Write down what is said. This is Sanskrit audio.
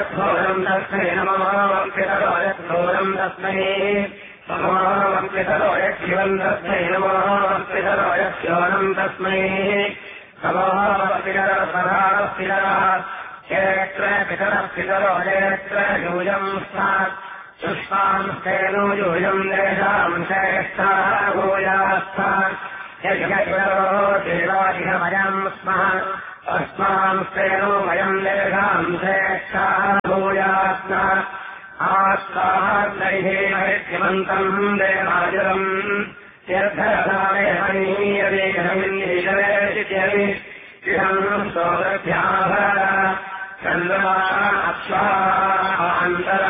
घोरम् तस्मै नमः पितरो यद्घोरम् तस्मै पितरो यक्षिवम् तस्मै नमः पितरो यक्षोरम् तस्मै पितरः क्षेत्र पितरः पितरो क्षेत्र यूयम् स्तात् शुष्मांस्तेनो यूयम् तेषाम् श्रेष्ठाः भूयास्तात् यज्ञपितरो देवादिहमयम् स्मः अस्मांस्तेनो वयम् तेषाम् श्रेष्ठाः भूयास्तात् आस्ताद्दैहेमन्तम् देवाजुरम् तीर्थरसामेहमीयदेशमिन्द्रिशवेशित्यमिषम् सोदभ्याः चन्द्रमा अश्वान्तरा